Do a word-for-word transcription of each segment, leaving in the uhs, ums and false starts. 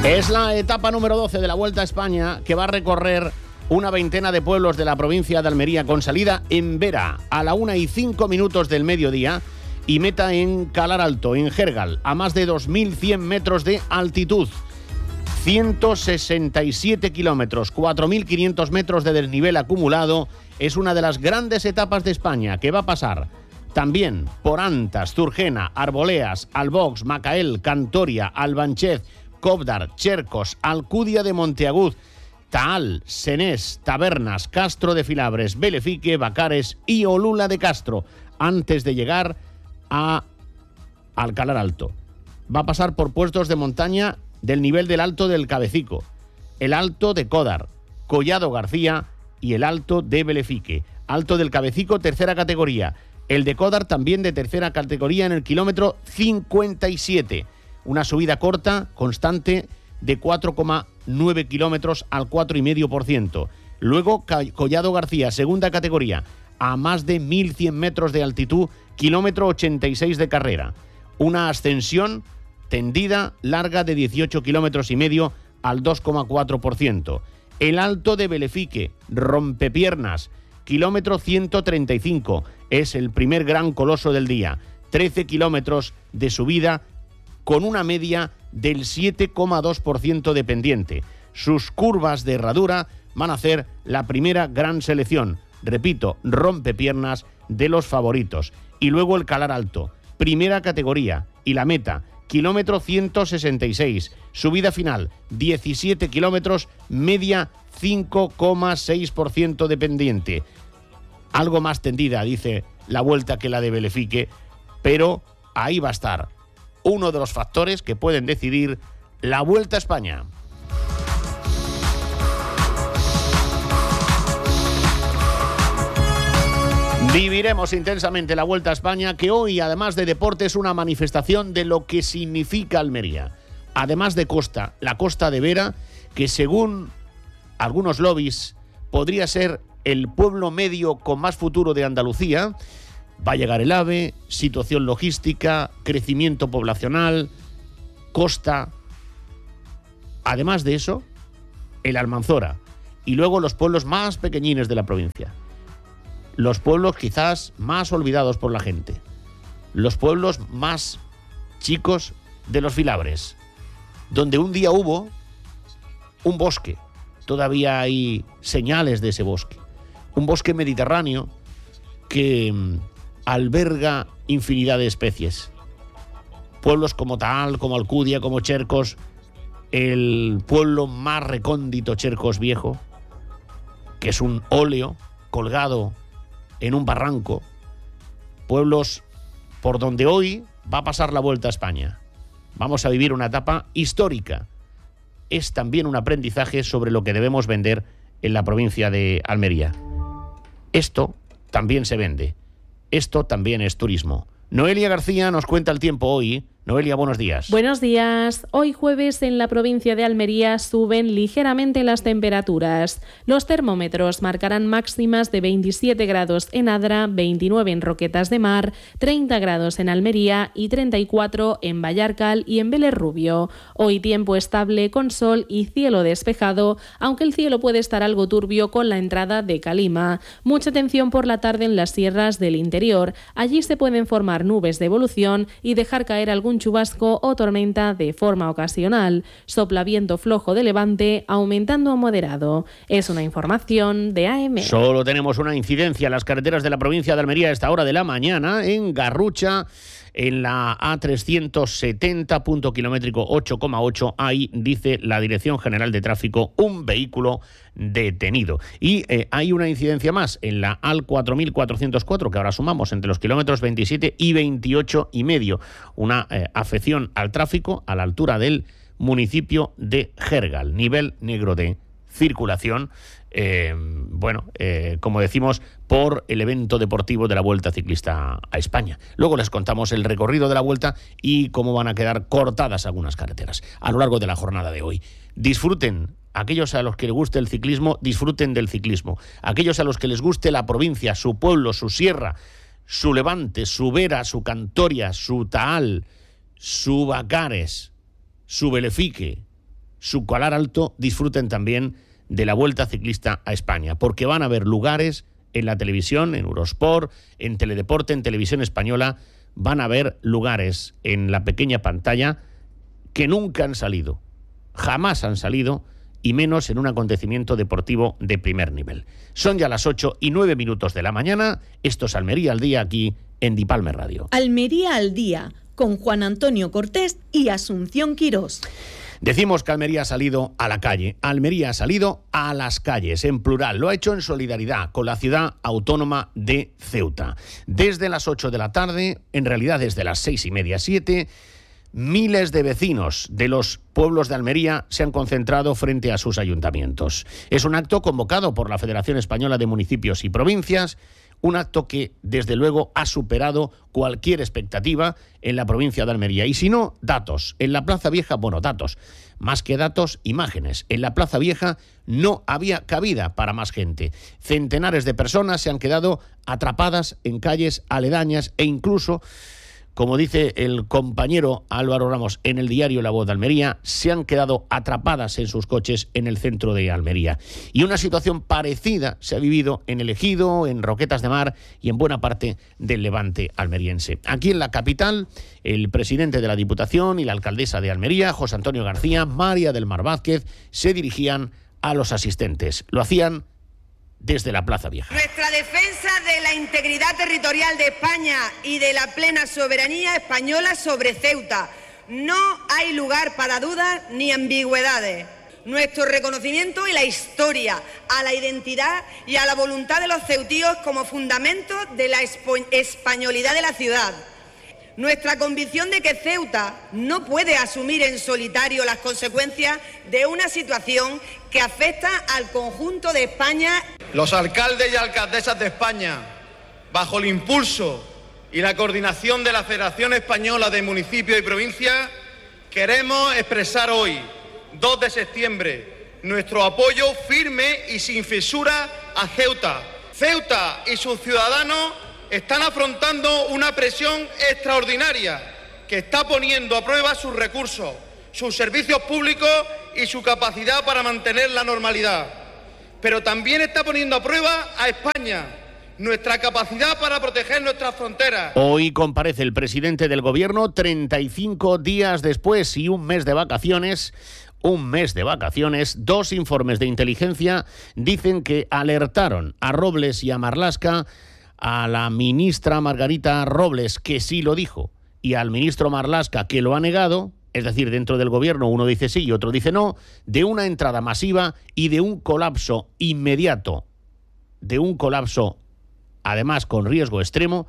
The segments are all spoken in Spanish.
Es la etapa número doce de la Vuelta a España, que va a recorrer una veintena de pueblos de la provincia de Almería, con salida en Vera a la una y cinco minutos del mediodía y meta en Calar Alto, en Jergal, a más de dos mil cien metros de altitud. ciento sesenta y siete kilómetros, cuatro mil quinientos metros de desnivel acumulado. Es una de las grandes etapas de España, que va a pasar también por Antas, Zurgena, Arboleas, Albox, Macael, Cantoria, Albanchez, Cóvdar, Chercos, Alcudia de Monteaguz, Taal, Senés, Tabernas, Castro de Filabres, Belefique, Bacares y Olula de Castro, antes de llegar a Alcalar Alto. Va a pasar por puestos de montaña del nivel del Alto del Cabecico, el Alto de Códar, Collado García y el Alto de Belefique. Alto del Cabecico, tercera categoría. El de Códar también de tercera categoría en el kilómetro cincuenta y siete. Una subida corta, constante, de cuatro coma nueve kilómetros al cuatro coma cinco por ciento. Luego, Collado García, segunda categoría, a más de mil cien metros de altitud, kilómetro ochenta y seis de carrera. Una ascensión tendida, larga, de dieciocho kilómetros y medio al dos coma cuatro por ciento. El Alto de Belefique, rompepiernas, kilómetro ciento treinta y cinco. Es el primer gran coloso del día. trece kilómetros de subida, con una media del siete coma dos por ciento de pendiente. Sus curvas de herradura van a hacer la primera gran selección. Repito, rompepiernas de los favoritos. Y luego el Calar Alto, primera categoría, y la meta, kilómetro ciento sesenta y seis. Subida final, diecisiete kilómetros, media cinco coma seis por ciento de pendiente. Algo más tendida, dice la Vuelta, que la de Belefique, pero ahí va a estar uno de los factores que pueden decidir la Vuelta a España. Viviremos intensamente la Vuelta a España, que hoy, además de deporte, es una manifestación de lo que significa Almería. Además de costa, la costa de Vera, que según algunos lobbies podría ser el pueblo medio con más futuro de Andalucía. Va a llegar el AVE, situación logística, crecimiento poblacional, costa. Además de eso, el Almanzora y luego los pueblos más pequeñines de la provincia. Los pueblos quizás más olvidados por la gente. Los pueblos más chicos de los Filabres, donde un día hubo un bosque. Todavía hay señales de ese bosque. Un bosque mediterráneo que alberga infinidad de especies. Pueblos como Taal, como Alcudia, como Chercos, el pueblo más recóndito, Chercos Viejo, que es un óleo colgado en un barranco. Pueblos por donde hoy va a pasar la Vuelta a España. Vamos a vivir una etapa histórica. Es también un aprendizaje sobre lo que debemos vender en la provincia de Almería. Esto también se vende. Esto también es turismo. Noelia García nos cuenta el tiempo hoy. Noelia, buenos días. Buenos días. Hoy jueves en la provincia de Almería suben ligeramente las temperaturas. Los termómetros marcarán máximas de veintisiete grados en Adra, veintinueve en Roquetas de Mar, treinta grados en Almería y treinta y cuatro en Vallarcal y en Vélez Rubio. Hoy tiempo estable con sol y cielo despejado, aunque el cielo puede estar algo turbio con la entrada de calima. Mucha atención por la tarde en las sierras del interior. Allí se pueden formar nubes de evolución y dejar caer algún chubasco o tormenta de forma ocasional. Sopla viento flojo de levante, aumentando a moderado. Es una información de A M. Solo tenemos una incidencia en las carreteras de la provincia de Almería a esta hora de la mañana, en Garrucha, en la A trescientos setenta, punto kilométrico ocho coma ocho. Ahí dice la Dirección General de Tráfico, un vehículo detenido. Y eh, hay una incidencia más en la A L cuatro mil cuatrocientos cuatro, que ahora sumamos entre los kilómetros veintisiete y veintiocho y medio. Una eh, afección al tráfico a la altura del municipio de Jergal. Nivel negro de circulación. Eh, bueno, eh, como decimos, por el evento deportivo de la Vuelta Ciclista a España. Luego les contamos el recorrido de la Vuelta y cómo van a quedar cortadas algunas carreteras a lo largo de la jornada de hoy. Disfruten, aquellos a los que les guste el ciclismo, disfruten del ciclismo. Aquellos a los que les guste la provincia, su pueblo, su sierra, su Levante, su Vera, su Cantoria, su Taal, su Bacares, su Belefique, su Calar Alto, disfruten también de la Vuelta Ciclista a España, porque van a haber lugares en la televisión, en Eurosport, en Teledeporte, en Televisión Española, van a haber lugares en la pequeña pantalla que nunca han salido, jamás han salido, y menos en un acontecimiento deportivo de primer nivel. Son ya las ocho y nueve minutos de la mañana. Esto es Almería al Día, aquí en Dipalme Radio. Almería al Día, con Juan Antonio Cortés y Asunción Quirós. Decimos que Almería ha salido a la calle. Almería ha salido a las calles, en plural. Lo ha hecho en solidaridad con la ciudad autónoma de Ceuta. Desde las ocho de la tarde, en realidad desde las seis y media, siete, miles de vecinos de los pueblos de Almería se han concentrado frente a sus ayuntamientos. Es un acto convocado por la Federación Española de Municipios y Provincias, un acto que, desde luego, ha superado cualquier expectativa en la provincia de Almería. Y si no, datos. En la Plaza Vieja, bueno, datos. Más que datos, imágenes. En la Plaza Vieja no había cabida para más gente. Centenares de personas se han quedado atrapadas en calles aledañas e incluso, como dice el compañero Álvaro Ramos en el diario La Voz de Almería, se han quedado atrapadas en sus coches en el centro de Almería. Y una situación parecida se ha vivido en El Ejido, en Roquetas de Mar y en buena parte del Levante almeriense. Aquí en la capital, el presidente de la Diputación y la alcaldesa de Almería, José Antonio García, María del Mar Vázquez, se dirigían a los asistentes. Lo hacían desde la Plaza Vieja. Nuestra defensa de la integridad territorial de España y de la plena soberanía española sobre Ceuta. No hay lugar para dudas ni ambigüedades. Nuestro reconocimiento y la historia, a la identidad y a la voluntad de los ceutíos como fundamento de la españolidad de la ciudad. Nuestra convicción de que Ceuta no puede asumir en solitario las consecuencias de una situación que afecta al conjunto de España. Los alcaldes y alcaldesas de España, bajo el impulso y la coordinación de la Federación Española de Municipios y Provincias, queremos expresar hoy, dos de septiembre, nuestro apoyo firme y sin fisura a Ceuta. Ceuta y sus ciudadanos están afrontando una presión extraordinaria que está poniendo a prueba sus recursos, sus servicios públicos y su capacidad para mantener la normalidad. Pero también está poniendo a prueba a España, nuestra capacidad para proteger nuestras fronteras. Hoy comparece el presidente del gobierno treinta y cinco días después y un mes de vacaciones. Un mes de vacaciones, dos informes de inteligencia dicen que alertaron a Robles y a Marlaska, a la ministra Margarita Robles, que sí lo dijo, y al ministro Marlaska, que lo ha negado, es decir, dentro del gobierno uno dice sí y otro dice no, de una entrada masiva y de un colapso inmediato, de un colapso, además con riesgo extremo,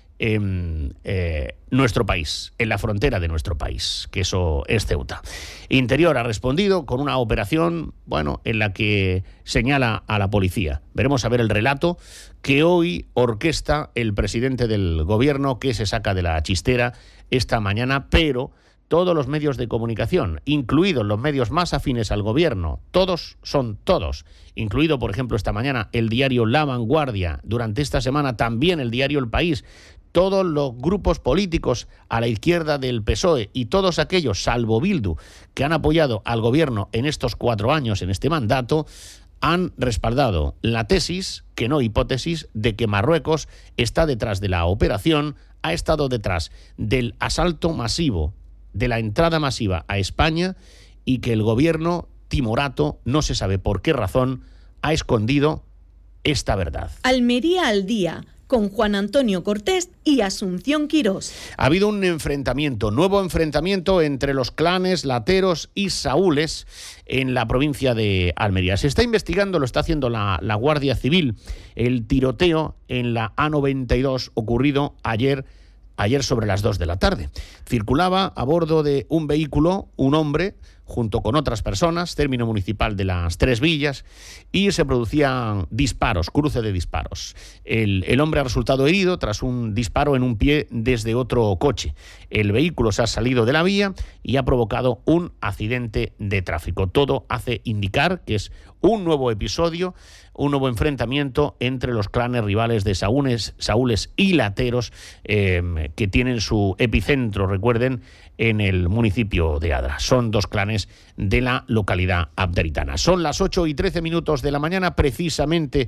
en eh, nuestro país, en la frontera de nuestro país, que eso es Ceuta. Interior ha respondido con una operación, bueno, en la que señala a la policía. Veremos a ver el relato que hoy orquesta el presidente del gobierno, que se saca de la chistera esta mañana, pero todos los medios de comunicación, incluidos los medios más afines al gobierno, todos son todos, incluido, por ejemplo, esta mañana el diario La Vanguardia, durante esta semana también el diario El País, todos los grupos políticos a la izquierda del P S O E y todos aquellos, salvo Bildu, que han apoyado al gobierno en estos cuatro años, en este mandato, han respaldado la tesis, que no hipótesis, de que Marruecos está detrás de la operación, ha estado detrás del asalto masivo, de la entrada masiva a España, y que el gobierno timorato, no se sabe por qué razón, ha escondido esta verdad. Almería al Día, con Juan Antonio Cortés y Asunción Quirós. Ha habido un enfrentamiento, nuevo enfrentamiento entre los clanes lateros y saúles en la provincia de Almería. Se está investigando, lo está haciendo la, la Guardia Civil, el tiroteo en la A noventa y dos ocurrido ayer Ayer sobre las dos de la tarde. Circulaba a bordo de un vehículo un hombre junto con otras personas, término municipal de las Tres Villas, y se producían disparos, cruce de disparos. El, el hombre ha resultado herido tras un disparo en un pie desde otro coche. El vehículo se ha salido de la vía y ha provocado un accidente de tráfico. Todo hace indicar que es un nuevo episodio, un nuevo enfrentamiento entre los clanes rivales de saúles, saúles y lateros eh, que tienen su epicentro, recuerden, en el municipio de Adra. Son dos clanes inmediaciones de la localidad abderitana. Son las ocho y trece minutos de la mañana, precisamente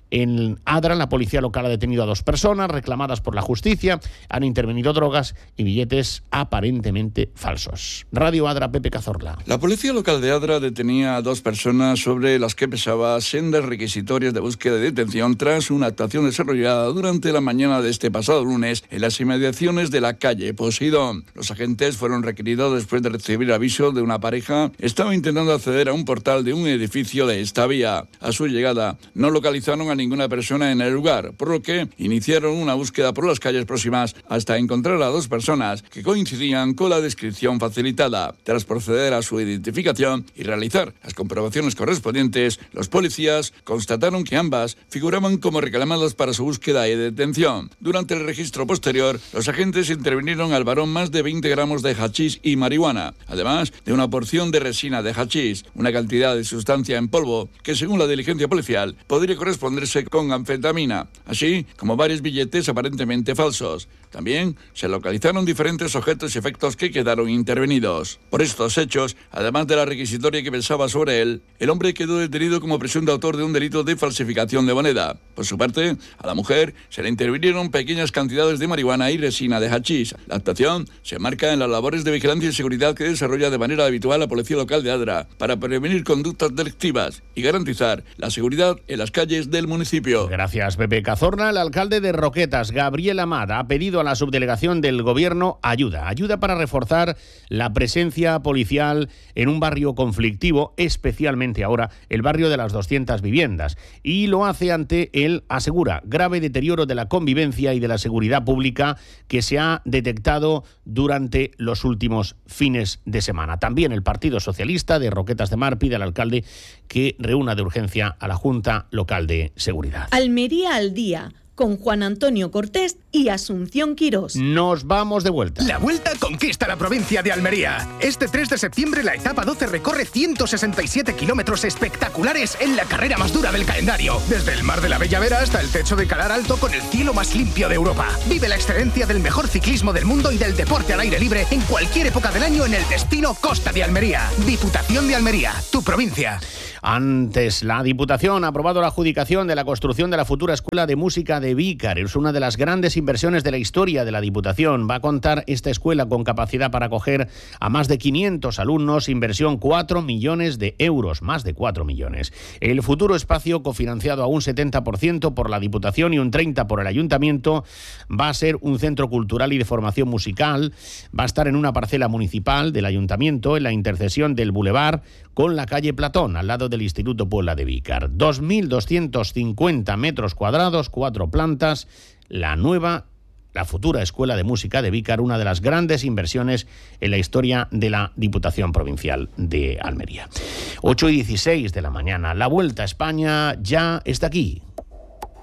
en Adra. La policía local ha detenido a dos personas reclamadas por la justicia. Han intervenido drogas y billetes aparentemente falsos. Radio Adra, Pepe Cazorla. La policía local de Adra detenía a dos personas sobre las que pesaba sendas requisitorias de búsqueda y detención tras una actuación desarrollada durante la mañana de este pasado lunes en las inmediaciones de la calle Posidón. Los agentes fueron requeridos después de recibir aviso de una pareja. Estaba intentando acceder a un portal de un edificio de esta vía. A su llegada no localizaron a ninguna persona en el lugar, por lo que iniciaron una búsqueda por las calles próximas hasta encontrar a dos personas que coincidían con la descripción facilitada. Tras proceder a su identificación y realizar las comprobaciones correspondientes, los policías constataron que ambas figuraban como reclamadas para su búsqueda y detención. Durante el registro posterior, los agentes intervinieron al varón más de veinte gramos de hachís y marihuana, además de una porción de resina de hachís, una cantidad de sustancia en polvo que, según la diligencia policial, podría corresponderse con anfetamina, así como varios billetes aparentemente falsos. También se localizaron diferentes objetos y efectos que quedaron intervenidos. Por estos hechos, además de la requisitoria que pesaba sobre él, el hombre quedó detenido como presunto autor de un delito de falsificación de moneda. Por su parte, a la mujer se le intervinieron pequeñas cantidades de marihuana y resina de hachís. La actuación se marca en las labores de vigilancia y seguridad que desarrolla de manera habitual la policía local de Adra para prevenir conductas delictivas y garantizar la seguridad en las calles del municipio. Gracias, Pepe Cazorla. El alcalde de Roquetas, Gabriel Amat, ha pedido a la subdelegación del Gobierno ayuda. Ayuda para reforzar la presencia policial en un barrio conflictivo, especialmente ahora el barrio de las doscientas viviendas. Y lo hace ante el, asegura, grave deterioro de la convivencia y de la seguridad pública que se ha detectado durante los últimos fines de semana. También el Partido Socialista de Roquetas de Mar pide al alcalde que reúna de urgencia a la Junta Local de Seguridad. Almería al día, con Juan Antonio Cortés y Asunción Quirós. Nos vamos de vuelta. La Vuelta conquista la provincia de Almería. Este tres de septiembre la etapa doce recorre ciento sesenta y siete kilómetros espectaculares en la carrera más dura del calendario. Desde el Mar de la Bella Vera hasta el techo de Calar Alto con el cielo más limpio de Europa. Vive la excelencia del mejor ciclismo del mundo y del deporte al aire libre en cualquier época del año en el destino Costa de Almería. Diputación de Almería, tu provincia. Antes, la Diputación ha aprobado la adjudicación de la construcción de la futura Escuela de Música de Vícar. Es una de las grandes inversiones de la historia de la Diputación. Va a contar esta escuela con capacidad para acoger a más de quinientos alumnos, inversión cuatro millones de euros, más de cuatro millones. El futuro espacio, cofinanciado a un setenta por ciento por la Diputación y un treinta por ciento por el Ayuntamiento, va a ser un centro cultural y de formación musical. Va a estar en una parcela municipal del Ayuntamiento, en la intersección del Boulevard con la calle Platón, al lado del Instituto Puebla de Vícar. dos mil doscientos cincuenta metros cuadrados, cuatro plantas, la nueva, la futura Escuela de Música de Vícar, una de las grandes inversiones en la historia de la Diputación Provincial de Almería. ocho y dieciséis de la mañana, la Vuelta a España ya está aquí.